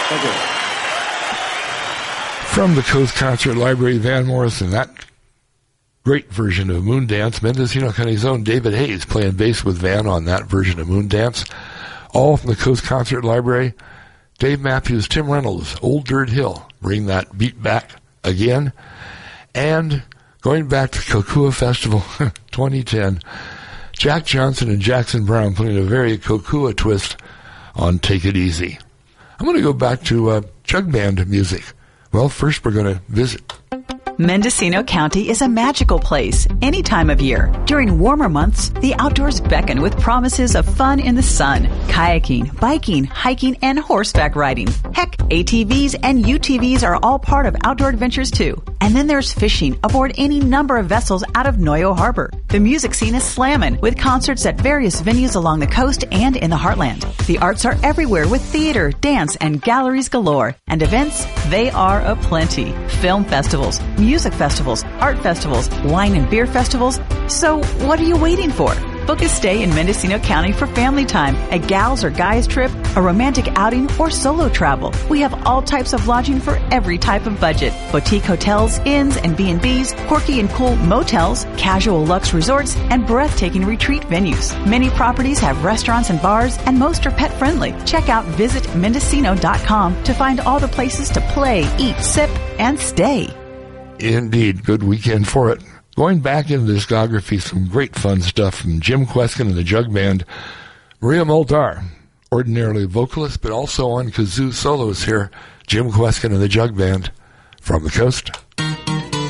Thank you. From the Coast Concert Library, Van Morrison, that great version of Moondance. Mendocino County's own David Hayes playing bass with Van on that version of Moondance. All from the Coast Concert Library. Dave Matthews, Tim Reynolds, Old Dirt Hill, bring that beat back again. And going back to Kokua Festival 2010, Jack Johnson and Jackson Brown putting a very Kokua twist on Take It Easy. I'm going to go back to jug band music. Well, first we're going to visit. Mendocino County is a magical place any time of year. During warmer months, the outdoors beckon with promises of fun in the sun, kayaking, biking, hiking, and horseback riding. Heck, ATVs and UTVs are all part of outdoor adventures too. And then there's fishing aboard any number of vessels out of Noyo Harbor. The music scene is slammin' with concerts at various venues along the coast and in the heartland. The arts are everywhere with theater, dance, and galleries galore. And events, they are aplenty. Film festivals, music festivals, art festivals, wine and beer festivals. So what are you waiting for? Book a stay in Mendocino County for family time, a gals or guys trip, a romantic outing, or solo travel. We have all types of lodging for every type of budget. Boutique hotels, inns and B&Bs, quirky and cool motels, casual luxe resorts, and breathtaking retreat venues. Many properties have restaurants and bars, and most are pet friendly. Check out visitmendocino.com to find all the places to play, eat, sip, and stay. Indeed, good weekend for it. Going back into the discography, some great fun stuff from Jim Kweskin and the Jug Band. Maria Muldaur, ordinarily vocalist, but also on kazoo solos here. Jim Kweskin and the Jug Band from the coast.